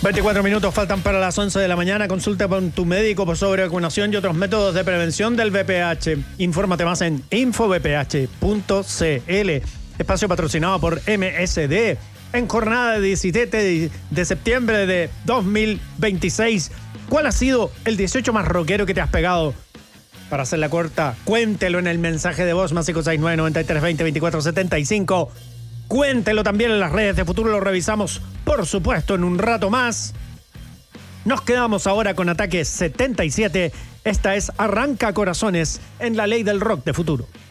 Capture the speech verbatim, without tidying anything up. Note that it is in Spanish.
veinticuatro minutos faltan para las once de la mañana. Consulta con tu médico por sobrevacunación y otros métodos de prevención del V P H. Infórmate más en info v p h punto c l. Espacio patrocinado por M S D en jornada de diecisiete de septiembre de dos mil veintiséis. ¿Cuál ha sido el dieciocho más rockero que te has pegado? Para hacerla corta, cuéntelo en el mensaje de voz más cinco seis nueve, nueve tres dos cero, veinticuatro setenta y cinco. Cuéntelo también en las redes de Futuro, lo revisamos, por supuesto, en un rato más. Nos quedamos ahora con Ataque setenta y siete. Esta es Arranca Corazones en la Ley del Rock de Futuro.